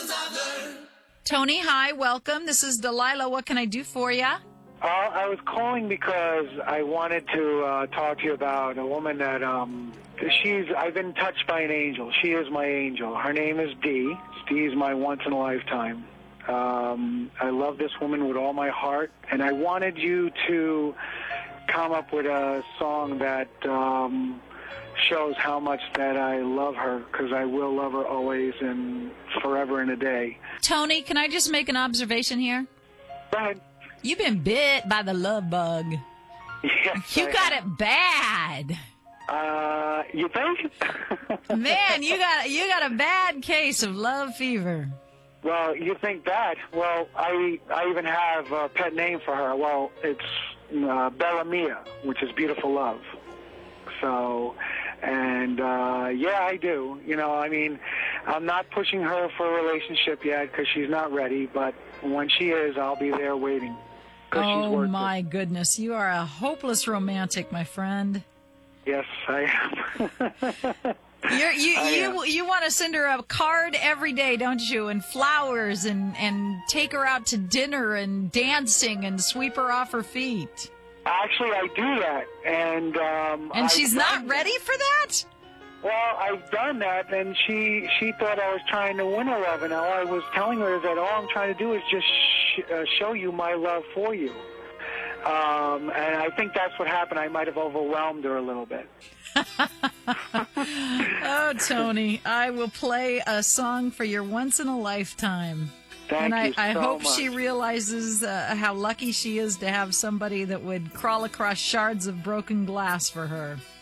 Tony, hi, welcome. This is Delilah. What can I do for you? I was calling because I wanted to talk to you about a woman that I've been touched by an angel. She is my angel. Her name is Dee. Dee is my once in a lifetime. I love this woman with all my heart, and I wanted you to come up with a song that shows how much that I love her, because I will love her always and forever and a day. Tony, can I just make an observation here? Go ahead. You've been bit by the love bug. Yes, You got it bad. You think? Man, you got a bad case of love fever. Well, you think that? Well, I even have a pet name for her. Well, it's Bella Mia, which is beautiful love. So, and yeah, I do. You know, I mean, I'm not pushing her for a relationship yet because she's not ready. But when she is, I'll be there waiting. Oh my goodness, you are a hopeless romantic, my friend. Yes, I am. You want to send her a card every day, don't you? And flowers and take her out to dinner and dancing and sweep her off her feet. Actually, I do that, and she's not ready for that? Well, I've done that, and she thought I was trying to win her love, and all I was telling her is that all I'm trying to do is just show you my love for you. And I think that's what happened. I might have overwhelmed her a little bit. Oh, Tony, I will play a song for your once in a lifetime. Thank you so I hope much. she realizes how lucky she is to have somebody that would crawl across shards of broken glass for her.